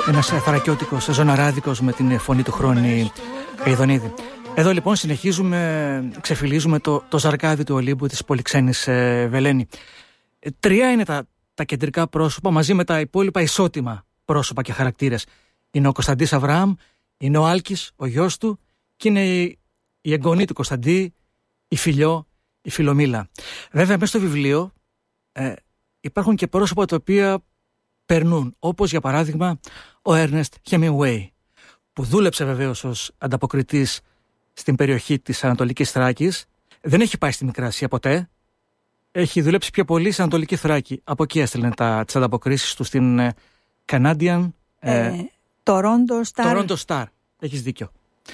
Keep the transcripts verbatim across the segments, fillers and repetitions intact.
Ένας θρακιώτικος ζωναράδικος με την φωνή του Χρόνη Γαϊδονίδη. Εδώ λοιπόν συνεχίζουμε, ξεφυλίζουμε το, το ζαρκάδι του Ολύμπου της πολυξένης ε, Βελένη. Ε, τρία είναι τα, τα κεντρικά πρόσωπα μαζί με τα υπόλοιπα ισότιμα πρόσωπα και χαρακτήρες. Είναι ο Κωνσταντής Αβραάμ, είναι ο Άλκης, ο γιος του, και είναι η, η εγγονή του Κωνσταντή, η Φιλιό, η Φιλομήλα. Βέβαια μέσα στο βιβλίο ε, υπάρχουν και πρόσωπα τα οποία περνούν, όπως για παράδειγμα ο Έρνεστ Χέμινγκουέι, που δούλεψε βεβαίως ως ανταποκριτής στην περιοχή της Ανατολικής Θράκης. Δεν έχει πάει στη Μικρά Ασία ποτέ. Έχει δουλέψει πιο πολύ στην Ανατολική Θράκη. Από εκεί έστελνε τις ανταποκρίσεις του στην ε, Canadian ε, Toronto Star. Toronto Star. Έχεις δίκιο.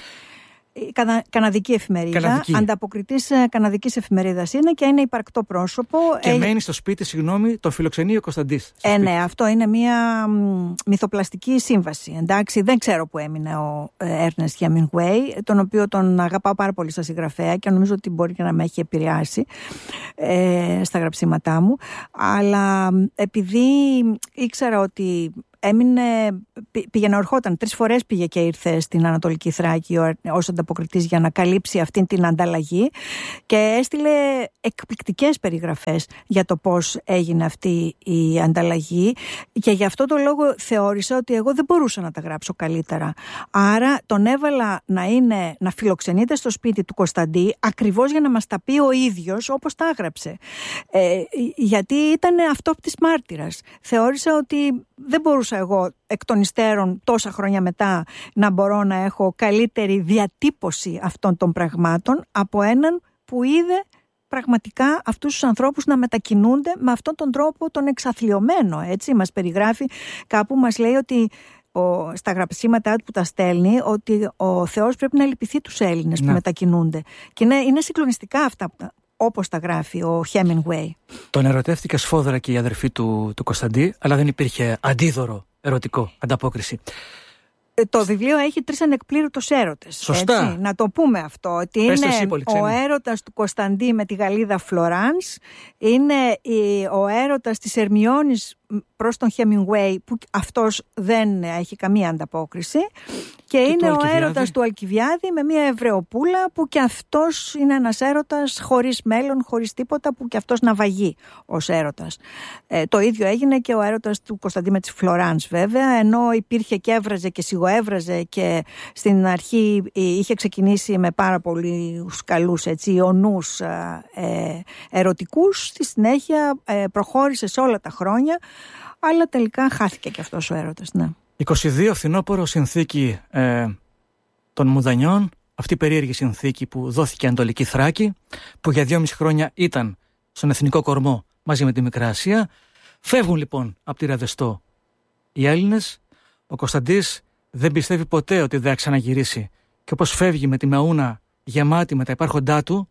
Κανα, καναδική εφημερίδα, καναδική. Ανταποκριτής καναδικής εφημερίδας είναι και είναι υπαρκτό πρόσωπο. Και ε, μένει στο σπίτι, συγγνώμη, τον φιλοξενεί ο Κωνσταντής. Ε, ναι, αυτό είναι μια μ, μυθοπλαστική σύμβαση. Εντάξει, δεν ξέρω που έμεινε ο Έρνεστ Χέμινγκουέι, τον οποίο τον αγαπάω πάρα πολύ σαν συγγραφέα και νομίζω ότι μπορεί και να με έχει επηρεάσει ε, στα γραψίματά μου. Αλλά επειδή ήξερα ότι έμεινε, πήγαινε, ορχόταν. Τρεις φορές πήγε και ήρθε στην Ανατολική Θράκη ως ανταποκριτής για να καλύψει αυτήν την ανταλλαγή και έστειλε εκπληκτικές περιγραφές για το πώς έγινε αυτή η ανταλλαγή και γι' αυτό το λόγο θεώρησα ότι εγώ δεν μπορούσα να τα γράψω καλύτερα. Άρα τον έβαλα να, είναι, να φιλοξενείται στο σπίτι του Κωνσταντή ακριβώς για να μας τα πει ο ίδιος όπως τα έγραψε. Ε, γιατί ήταν αυτόπτης μάρτυρας. Θεώρησα ότι δεν μπορούσα εγώ εκ των υστέρων τόσα χρόνια μετά να μπορώ να έχω καλύτερη διατύπωση αυτών των πραγμάτων από έναν που είδε πραγματικά αυτούς τους ανθρώπους να μετακινούνται με αυτόν τον τρόπο τον εξαθλιωμένο, έτσι μας περιγράφει κάπου, μας λέει ότι ο, στα γραψίματα που τα στέλνει ότι ο Θεός πρέπει να λυπηθεί τους Έλληνες ναι. που μετακινούνται και είναι, είναι συγκλονιστικά αυτά όπως τα γράφει ο Χέμινγκουέι. Τον ερωτεύτηκε σφόδρα και η αδερφή του, του Κωνσταντή, αλλά δεν υπήρχε αντίδωρο ερωτικό, ανταπόκριση. Ε, το βιβλίο έχει τρεις ανεκπλήρωτους έρωτες. Σωστά. Έτσι. Να το πούμε αυτό, ότι Πες είναι εσύ, ο έρωτας του Κωνσταντή με τη Γαλλίδα Φλωράνς, είναι η, ο έρωτας της Ερμιόνης προς τον Χέμινγκουέι που αυτός δεν έχει καμία ανταπόκριση και, και είναι ο έρωτας του Αλκιβιάδη με μια Εβραιοπούλα που και αυτός είναι ένας έρωτας χωρίς μέλλον, χωρίς τίποτα, που και αυτός ναυαγεί ως έρωτας. Ε, το ίδιο έγινε και ο έρωτας του Κωνσταντή με τη Φλωράνς βέβαια, ενώ υπήρχε και έβραζε και σιγοέβραζε και στην αρχή είχε ξεκινήσει με πάρα πολύ καλούς έτσι, ιονούς ε, ερωτικούς, στη συνέχεια ε, προχώρησε σε όλα τα χρόνια, αλλά τελικά χάθηκε και αυτός ο έρωτας, ναι. είκοσι δύο φθινόπωρο, συνθήκη ε, των Μουδανιών, αυτή η περίεργη συνθήκη που δόθηκε Ανατολική Θράκη, που για δυόμιση χρόνια ήταν στον Εθνικό Κορμό μαζί με τη Μικρά Ασία. Φεύγουν λοιπόν από τη Ραδεστό οι Έλληνες. Ο Κωνσταντής δεν πιστεύει ποτέ ότι δεν θα ξαναγυρίσει. Και όπως φεύγει με τη Μαούνα γεμάτη με τα υπάρχοντά του,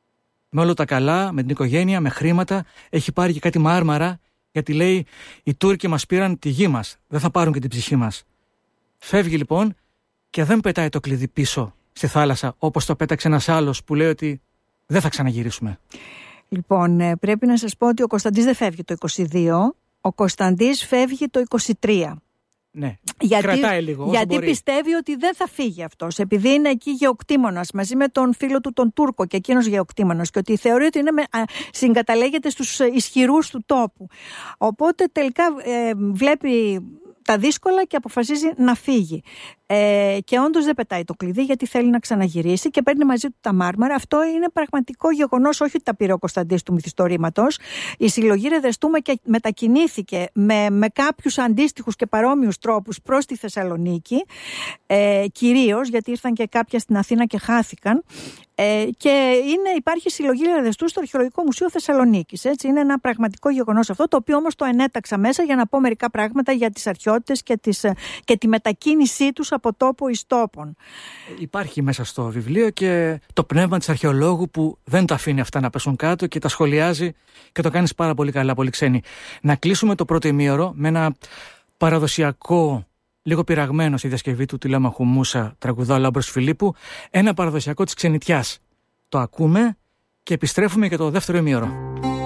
με όλα τα καλά, με την οικογένεια, με χρήματα, έχει πάρει και κάτι μάρμαρα, γιατί λέει οι Τούρκοι μας πήραν τη γη μας, δεν θα πάρουν και την ψυχή μας. Φεύγει λοιπόν και δεν πετάει το κλειδί πίσω στη θάλασσα, όπως το πέταξε ένας άλλος που λέει ότι δεν θα ξαναγυρίσουμε. Λοιπόν, πρέπει να σας πω ότι ο Κωνσταντής δεν φεύγει το είκοσι δύο, ο Κωνσταντής φεύγει το είκοσι τρία. Ναι, γιατί, κρατάει λίγο. Γιατί μπορεί. Πιστεύει ότι δεν θα φύγει αυτός, επειδή είναι εκεί γεωκτήμονας μαζί με τον φίλο του τον Τούρκο και εκείνος γεωκτήμονας, και ότι θεωρεί ότι είναι με, α, συγκαταλέγεται στους ισχυρούς του τόπου. Οπότε τελικά ε, βλέπει τα δύσκολα και αποφασίζει να φύγει. Ε, και όντως δεν πετάει το κλειδί γιατί θέλει να ξαναγυρίσει και παίρνει μαζί του τα μάρμαρα. Αυτό είναι πραγματικό γεγονός, όχι ότι τα πήρε ο Κωνσταντής του μυθιστορήματος. Η συλλογή Ρεδεστούμε και μετακινήθηκε με, με κάποιους αντίστοιχους και παρόμοιους τρόπους προς τη Θεσσαλονίκη, ε, κυρίως γιατί ήρθαν και κάποια στην Αθήνα και χάθηκαν. Ε, και είναι, υπάρχει συλλογή Ρεδεστού στο Αρχαιολογικό Μουσείο Θεσσαλονίκης. Έτσι, είναι ένα πραγματικό γεγονός αυτό, το οποίο όμως το ενέταξα μέσα για να πω μερικά πράγματα για τις αρχαιότητες και, τις, και τη μετακίνησή τους από τόπο εις τόπον. Υπάρχει μέσα στο βιβλίο και το πνεύμα της αρχαιολόγου που δεν τα αφήνει αυτά να πέσουν κάτω και τα σχολιάζει και το κάνεις πάρα πολύ καλά, πολύ ξένοι. Να κλείσουμε το πρώτο ημίωρο με ένα παραδοσιακό, λίγο πειραγμένο στη διασκευή του Τηλέμαχου Μούσα, τραγουδά ο Λάμπρος Φιλίππου, ένα παραδοσιακό της ξενιτιάς. Το ακούμε και επιστρέφουμε για το δεύτερο ημίωρο.